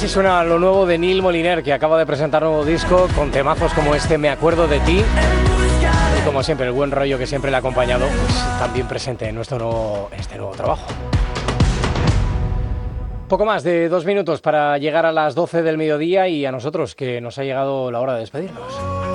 Así suena lo nuevo de Neil Moliner, que acaba de presentar un nuevo disco con temazos como este Me acuerdo de ti. Y como siempre, el buen rollo que siempre le ha acompañado, pues también presente en este nuevo trabajo. Poco más de 2 minutos para llegar a las 12 del mediodía y a nosotros, que nos ha llegado la hora de despedirnos.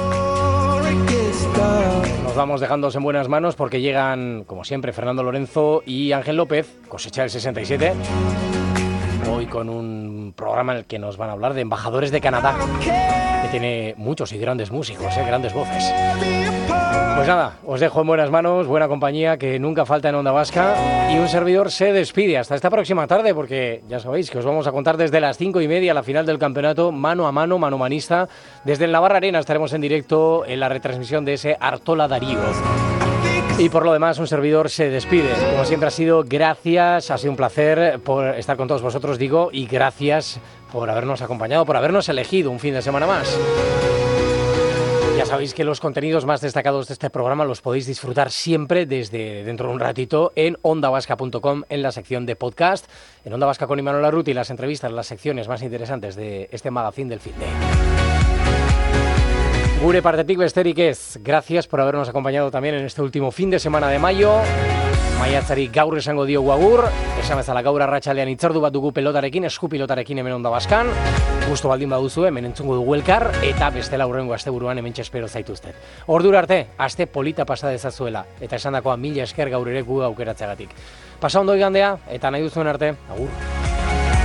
Nos vamos dejándoos en buenas manos porque llegan, como siempre, Fernando Lorenzo y Ángel López, Cosecha del 67. Hoy con un programa en el que nos van a hablar de embajadores de Canadá, que tiene muchos y grandes músicos, grandes voces. Pues nada, os dejo en buenas manos, buena compañía que nunca falta en Onda Vasca, y un servidor se despide hasta esta próxima tarde, porque ya sabéis que os vamos a contar desde las 5:30 la final del campeonato, mano a mano, manomanista. Desde el Navarra Arena estaremos en directo en la retransmisión de ese Artola Darío. Y por lo demás, un servidor se despide. Como siempre ha sido, gracias, ha sido un placer por estar con todos vosotros, digo, y gracias por habernos acompañado, por habernos elegido un fin de semana más. Ya sabéis que los contenidos más destacados de este programa los podéis disfrutar siempre desde dentro de un ratito en ondavasca.com, en la sección de podcast, en Onda Vasca con Imanol Arruti, las entrevistas, las secciones más interesantes de este magazine del fin de. Gure partetik besterik ez. Gracias por habernos acompañado también en este último fin de semana de mayo. Maiatzari gaur esango diogu agur, esan bezala gaur arratsalean hitzordu bat dugu pelotarekin, eskupilotarekin hemen Onda Vaskan. Gustu baldin baduzu hemen entzungo dugu elkar, eta bestela hurrengo asteburuan hementxe espero zaituztet. Ordura arte, aste polita pasa dezazuela, eta esandakoa 1000 esker gaur ere gu aukeratzeagatik. Pasa ondo igandea, eta nahi duzuen arte, agur.